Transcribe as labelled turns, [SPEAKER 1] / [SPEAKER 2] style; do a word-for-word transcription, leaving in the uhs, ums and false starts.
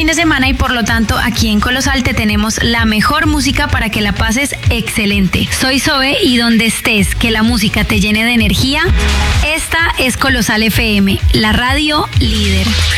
[SPEAKER 1] de semana y por lo tanto aquí en Colosal te tenemos la mejor música para que la pases excelente. Soy Zoe y donde estés, que la música te llene de energía, esta es Colosal F M, la radio líder.